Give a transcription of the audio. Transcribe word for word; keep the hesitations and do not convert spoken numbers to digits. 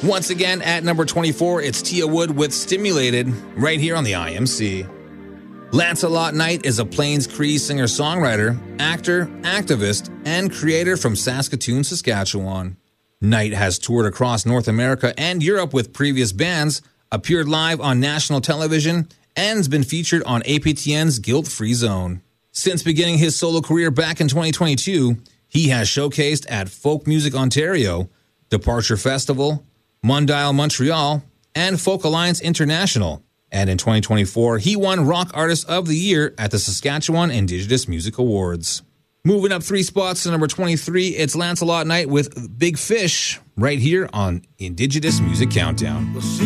Once again, at number twenty-four, it's Tia Wood with Stimulated, right here on the I M C. Lancelot Knight is a Plains Cree singer-songwriter, actor, activist, and creator from Saskatoon, Saskatchewan. Knight has toured across North America and Europe with previous bands, appeared live on national television, and has been featured on A P T N's Guilt-Free Zone. Since beginning his solo career back in twenty twenty-two, he has showcased at Folk Music Ontario, Departure Festival, Mondial Montreal, and Folk Alliance International. And in twenty twenty-four, he won Rock Artist of the Year at the Saskatchewan Indigenous Music Awards. Moving up three spots to number twenty-three, it's Lancelot Knight with Big Fish, right here on Indigenous Music Countdown.